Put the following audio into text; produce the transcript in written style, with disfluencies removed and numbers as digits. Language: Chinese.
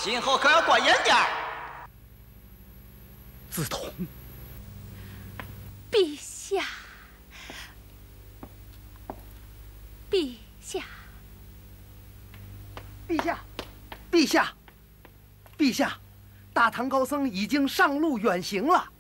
今后可要管严点儿。 梓潼， 陛下，陛下， 陛下，陛下，陛下，大唐高僧已经上路远行了。